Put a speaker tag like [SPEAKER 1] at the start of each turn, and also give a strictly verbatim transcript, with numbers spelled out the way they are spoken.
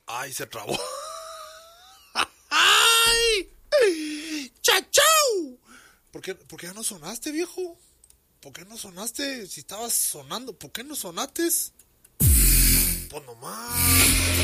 [SPEAKER 1] Ay, se trabó. ¡Ay! ¡Chachau! ¿Por qué, ¿Por qué ya no sonaste, viejo? ¿Por qué no sonaste? Si estabas sonando, ¿por qué no sonaste? Pues nomás.